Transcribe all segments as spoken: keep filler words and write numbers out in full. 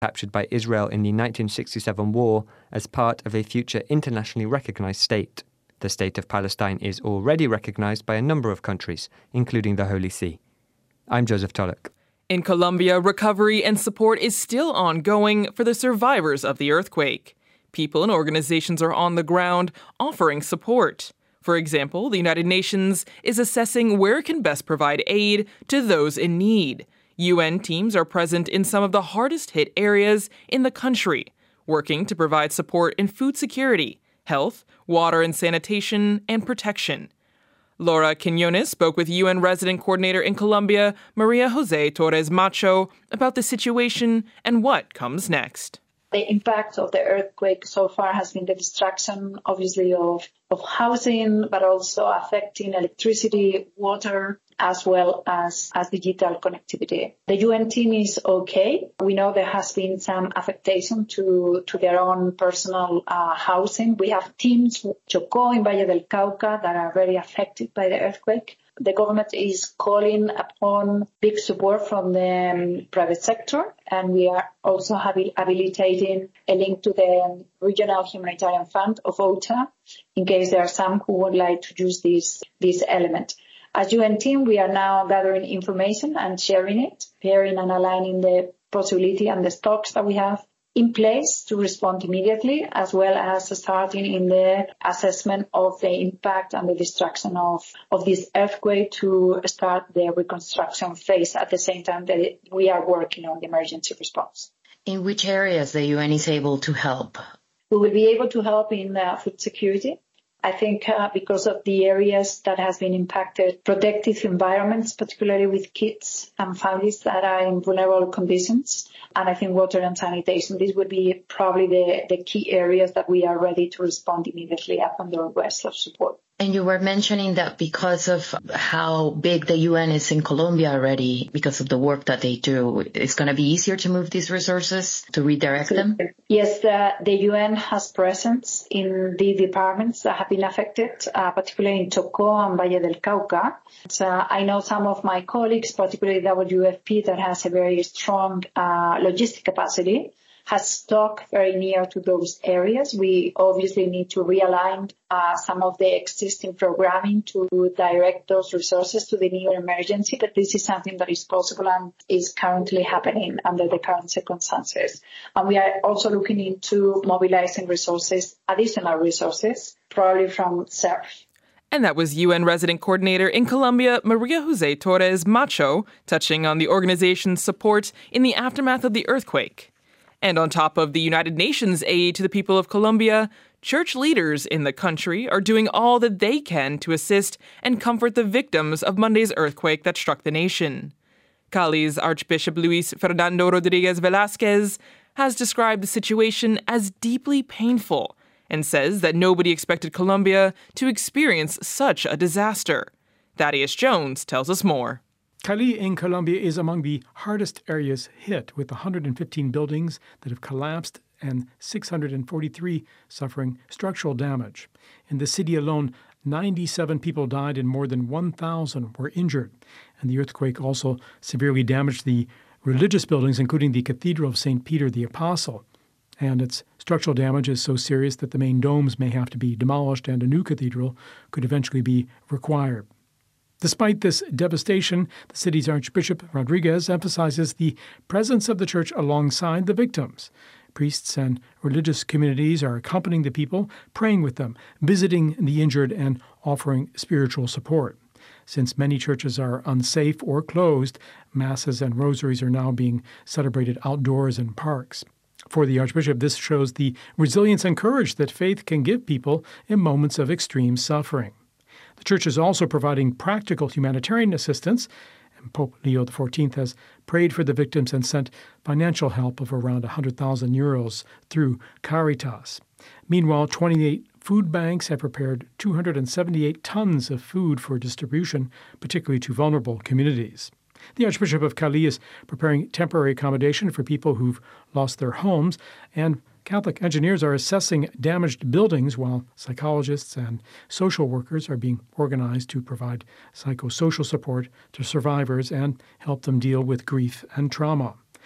captured by Israel in the nineteen sixty-seven war as part of a future internationally recognized state. The state of Palestine is already recognized by a number of countries, including the Holy See. I'm Joseph Tulloch. In Colombia, recovery and support is still ongoing for the survivors of the earthquake. People and organizations are on the ground offering support. For example, the United Nations is assessing where it can best provide aid to those in need. U N teams are present in some of the hardest hit areas in the country, working to provide support in food security, health, water and sanitation, and protection. Laura Quiñones spoke with U N resident coordinator in Colombia, Maria Jose Torres Macho, about the situation and what comes next. The impact of the earthquake so far has been the destruction, obviously, of, of housing, but also affecting electricity, water, as well as, as digital connectivity. The U N team is okay. We know there has been some affectation to, to their own personal uh, housing. We have teams, Chocó in Valle del Cauca, that are very affected by the earthquake. The government is calling upon big support from the um, private sector, and we are also habilitating a link to the Regional Humanitarian Fund of OCHA in case there are some who would like to use this, this element. As U N team, we are now gathering information and sharing it, pairing and aligning the possibility and the stocks that we have in place to respond immediately, as well as starting in the assessment of the impact and the destruction of, of this earthquake to start the reconstruction phase at the same time that we are working on the emergency response. In which areas the U N is able to help? We will be able to help in uh, food security. I think uh, because of the areas that has been impacted, protective environments, particularly with kids and families that are in vulnerable conditions. And I think water and sanitation, these would be probably the, the key areas that we are ready to respond immediately upon the request of support. And you were mentioning that because of how big the U N is in Colombia already, because of the work that they do, it's going to be easier to move these resources, to redirect them? Yes, the, the U N has presence in the departments that have been affected, uh, particularly in Chocó and Valle del Cauca. So I know some of my colleagues, particularly W F P, that has a very strong uh, logistic capacity, has stock very near to those areas. We obviously need to realign uh, some of the existing programming to direct those resources to the new emergency, but this is something that is possible and is currently happening under the current circumstances. And we are also looking into mobilizing resources, additional resources, probably from S E R F. And that was U N resident coordinator in Colombia, Maria Jose Torres Macho, touching on the organization's support in the aftermath of the earthquake. And on top of the United Nations aid to the people of Colombia, church leaders in the country are doing all that they can to assist and comfort the victims of Monday's earthquake that struck the nation. Cali's Archbishop Luis Fernando Rodriguez Velázquez has described the situation as deeply painful and says that nobody expected Colombia to experience such a disaster. Thaddeus Jones tells us more. Cali in Colombia is among the hardest areas hit, with one hundred fifteen buildings that have collapsed and six hundred forty-three suffering structural damage. In the city alone, ninety-seven people died and more than one thousand were injured. And the earthquake also severely damaged the religious buildings, including the Cathedral of Saint Peter the Apostle. And its structural damage is so serious that the main domes may have to be demolished and a new cathedral could eventually be required. Despite this devastation, the city's Archbishop Rodriguez emphasizes the presence of the church alongside the victims. Priests and religious communities are accompanying the people, praying with them, visiting the injured, and offering spiritual support. Since many churches are unsafe or closed, masses and rosaries are now being celebrated outdoors in parks. For the Archbishop, this shows the resilience and courage that faith can give people in moments of extreme suffering. The Church is also providing practical humanitarian assistance, and Pope Leo the fourteenth has prayed for the victims and sent financial help of around one hundred thousand euros through Caritas. Meanwhile, twenty-eight food banks have prepared two hundred seventy-eight tons of food for distribution, particularly to vulnerable communities. The Archbishop of Cali is preparing temporary accommodation for people who've lost their homes, and Catholic engineers are assessing damaged buildings while psychologists and social workers are being organized to provide psychosocial support to survivors and help them deal with grief and trauma.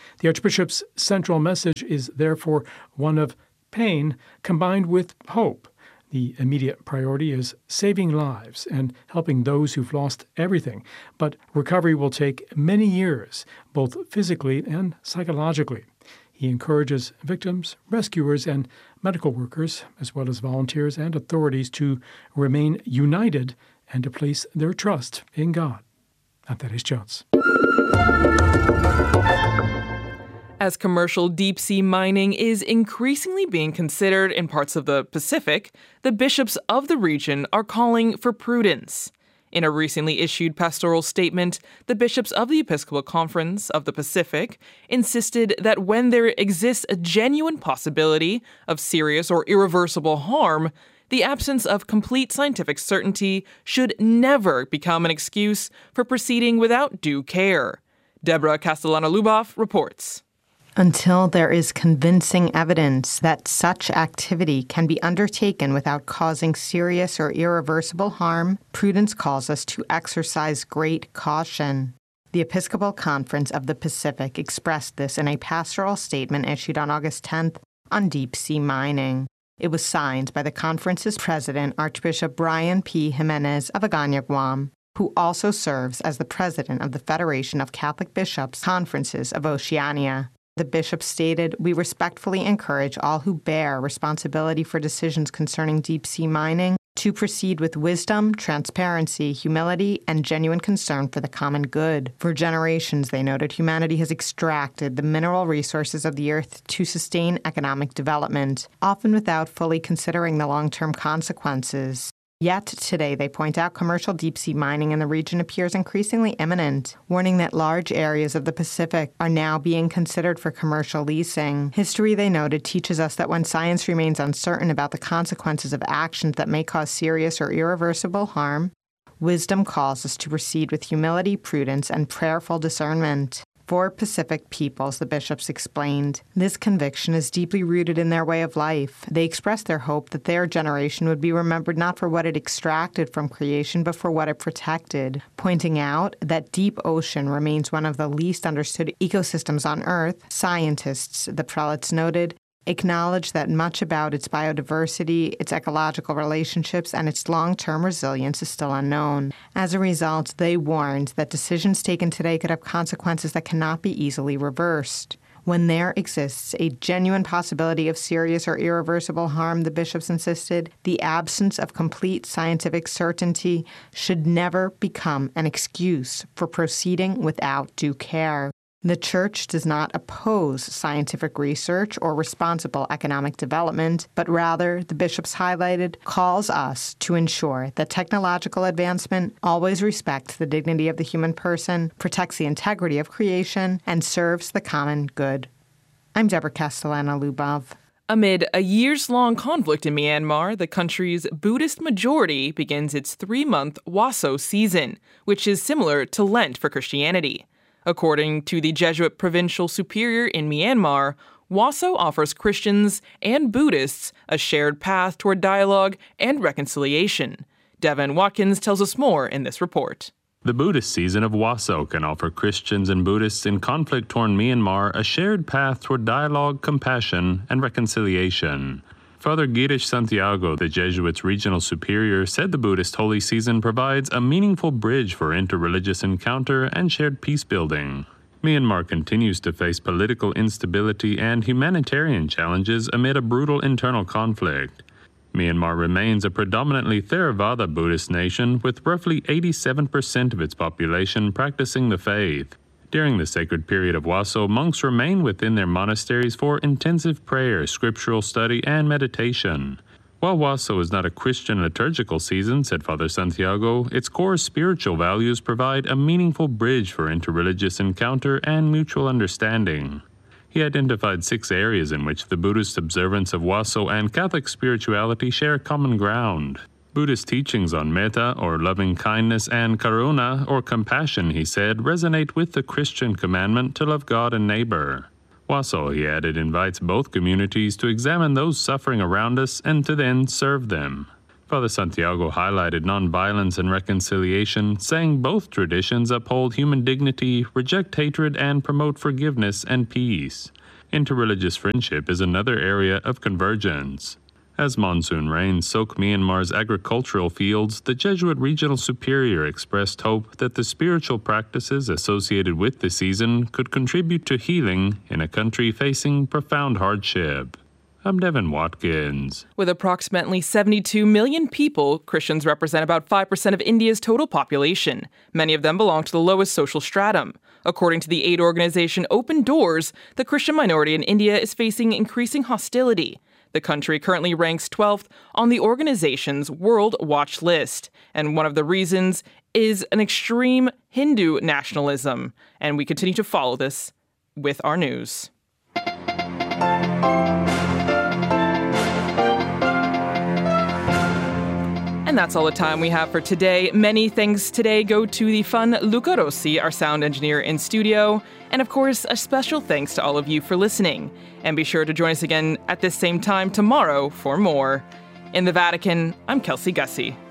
The Archbishop's central message is therefore one of pain combined with hope. The immediate priority is saving lives and helping those who've lost everything, but recovery will take many years, both physically and psychologically. He encourages victims, rescuers, and medical workers, as well as volunteers and authorities, to remain united and to place their trust in God. I'm Thaddeus Jones. As commercial deep-sea mining is increasingly being considered in parts of the Pacific, the bishops of the region are calling for prudence. In a recently issued pastoral statement, the bishops of the Episcopal Conference of the Pacific insisted that when there exists a genuine possibility of serious or irreversible harm, the absence of complete scientific certainty should never become an excuse for proceeding without due care. Deborah Castellano-Lubov reports. Until there is convincing evidence that such activity can be undertaken without causing serious or irreversible harm, prudence calls us to exercise great caution. The Episcopal Conference of the Pacific expressed this in a pastoral statement issued on August tenth on deep-sea mining. It was signed by the conference's president, Archbishop Brian P. Jimenez of Agana, Guam, who also serves as the president of the Federation of Catholic Bishops' Conferences of Oceania. The bishop stated, "We respectfully encourage all who bear responsibility for decisions concerning deep-sea mining to proceed with wisdom, transparency, humility, and genuine concern for the common good. For generations," they noted, humanity has extracted the mineral resources of the earth to sustain economic development, often without fully considering the long-term consequences. Yet today, they point out, commercial deep-sea mining in the region appears increasingly imminent, warning that large areas of the Pacific are now being considered for commercial leasing. History, they noted, teaches us that when science remains uncertain about the consequences of actions that may cause serious or irreversible harm, wisdom calls us to proceed with humility, prudence, and prayerful discernment. For Pacific peoples, the bishops explained, this conviction is deeply rooted in their way of life. They expressed their hope that their generation would be remembered not for what it extracted from creation, but for what it protected, pointing out that deep ocean remains one of the least understood ecosystems on Earth. Scientists, the prelates noted, acknowledge that much about its biodiversity, its ecological relationships, and its long-term resilience is still unknown. As a result, they warned that decisions taken today could have consequences that cannot be easily reversed. When there exists a genuine possibility of serious or irreversible harm, the bishops insisted, the absence of complete scientific certainty should never become an excuse for proceeding without due care. The Church does not oppose scientific research or responsible economic development, but rather, the bishops highlighted, calls us to ensure that technological advancement always respects the dignity of the human person, protects the integrity of creation, and serves the common good. I'm Deborah Castellano-Lubov. Amid a years-long conflict in Myanmar, the country's Buddhist majority begins its three-month Waso season, which is similar to Lent for Christianity. According to the Jesuit Provincial Superior in Myanmar, Waso offers Christians and Buddhists a shared path toward dialogue and reconciliation. Devin Watkins tells us more in this report. The Buddhist season of Waso can offer Christians and Buddhists in conflict-torn Myanmar a shared path toward dialogue, compassion, and reconciliation. Father Girish Santiago, the Jesuits' regional superior, said the Buddhist holy season provides a meaningful bridge for interreligious encounter and shared peace-building. Myanmar continues to face political instability and humanitarian challenges amid a brutal internal conflict. Myanmar remains a predominantly Theravada Buddhist nation, with roughly eighty-seven percent of its population practicing the faith. During the sacred period of Waso, monks remain within their monasteries for intensive prayer, scriptural study, and meditation. While Waso is not a Christian liturgical season, said Father Santiago, its core spiritual values provide a meaningful bridge for interreligious encounter and mutual understanding. He identified six areas in which the Buddhist observance of Waso and Catholic spirituality share common ground. Buddhist teachings on metta, or loving kindness, and karuna, or compassion, he said, resonate with the Christian commandment to love God and neighbor. Waso, he added, invites both communities to examine those suffering around us and to then serve them. Father Santiago highlighted nonviolence and reconciliation, saying both traditions uphold human dignity, reject hatred, and promote forgiveness and peace. Interreligious friendship is another area of convergence. As monsoon rains soak Myanmar's agricultural fields, the Jesuit regional superior expressed hope that the spiritual practices associated with the season could contribute to healing in a country facing profound hardship. I'm Devin Watkins. With approximately seventy-two million people, Christians represent about five percent of India's total population. Many of them belong to the lowest social stratum. According to the aid organization Open Doors, the Christian minority in India is facing increasing hostility. The country currently ranks twelfth on the organization's World Watch list, and one of the reasons is an extreme Hindu nationalism. And we continue to follow this with our news. And that's all the time we have for today. Many thanks today go to the fun Luca Rossi, our sound engineer in studio. And of course, a special thanks to all of you for listening. And be sure to join us again at this same time tomorrow for more. In the Vatican, I'm Kelsey Gussie.